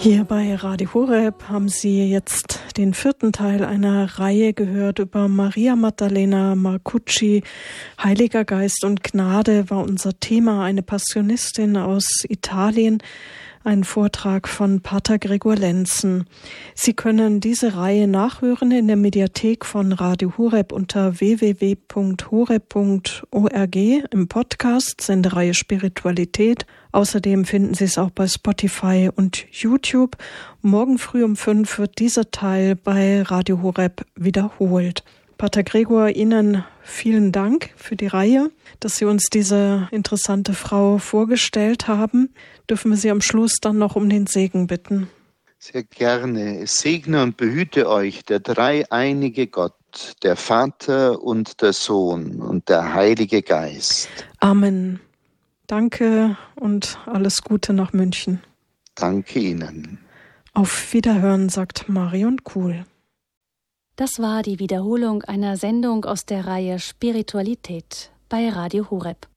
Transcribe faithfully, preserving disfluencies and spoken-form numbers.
Hier bei Radio Horeb haben Sie jetzt den vierten Teil einer Reihe gehört über Maria Maddalena Marcucci. Heiliger Geist und Gnade war unser Thema, eine Passionistin aus Italien. Ein Vortrag von Pater Gregor Lenzen. Sie können diese Reihe nachhören in der Mediathek von Radio Horeb unter w w w punkt horeb punkt org im Podcast Sendereihe Spiritualität. Außerdem finden Sie es auch bei Spotify und YouTube. Morgen früh um fünf wird dieser Teil bei Radio Horeb wiederholt. Pater Gregor, Ihnen vielen Dank für die Reihe, dass Sie uns diese interessante Frau vorgestellt haben. Dürfen wir Sie am Schluss dann noch um den Segen bitten? Sehr gerne. Es segne und behüte euch der dreieinige Gott, der Vater und der Sohn und der Heilige Geist. Amen. Danke und alles Gute nach München. Danke Ihnen. Auf Wiederhören, sagt Marion Kuhl. Das war die Wiederholung einer Sendung aus der Reihe Spiritualität bei Radio Horeb.